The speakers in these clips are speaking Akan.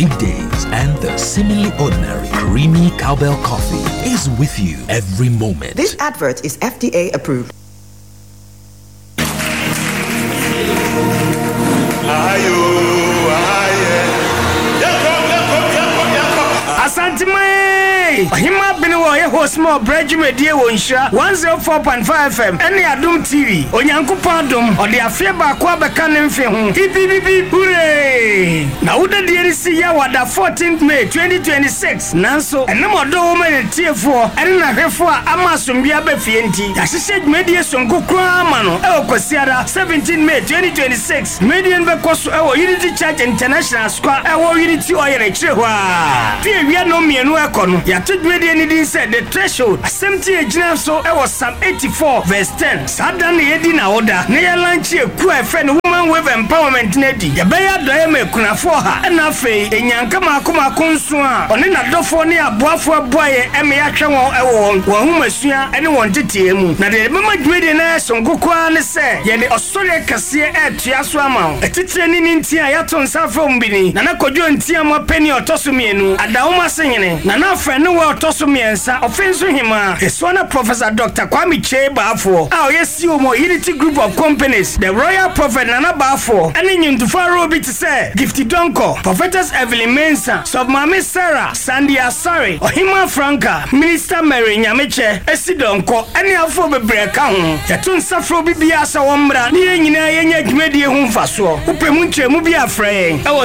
deep days, and the seemingly ordinary creamy cowbell coffee is with you every moment. This advert is FDA approved. Hima Benowa host more Bridge Media Wonsha 104.5 FM any Adum TV Onyankopon Dom or the afia ba kwa beka nemfe ho ipipipi hooray na woda de resi ya wada 14th May 2026 nanso enam odo wo mane tiefo ene na hwefo a amasombia ba fie nti ya hyehyɛ media sonko kwa ma no e okosiara 17 May 2026 media be koso e wo Unity Church International Square e wo Unity oyere kire ho a fie wi no mienu ekono ya media need said the threshold assembly agina so it was Psalm 84 verse 10 sadan yedi na order na ya launch eku efe no woman wave empowerment nedi ya be ya do eme kunafo ha na afei enyanka makoma konso a one na dofo ne aboafo aboaye eme ya hwe won won humasua ene won tetie mu na de mama media na sonkokwa ne se ye de osore kase etua so ama etitire ni ntia ya to nsafo mbini na kodwo ntia mo peni otoso mienu adawoma senyene na na afa ne Toso miensa offenso hima Eswana Professor Dr. Kwame Chebafo yesi omo Unity Group of Companies the Royal Prophet Nana Bafo ene nyintufa robi ti se Gifty Donko Prophetess Evelyn Mensa Submami Sarah Sandy Asare Ohima Franca Minister Mary Nyameche Esi Donko ene afo bebre ka ho yatun safro bibia asa womra ne nyina yenya dwumedie hu mfaso upemu nchemu bi afre e wo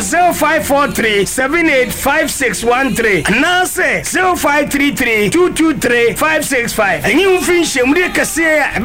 0543785613 na se 0533223565 enyi mfinche muri kase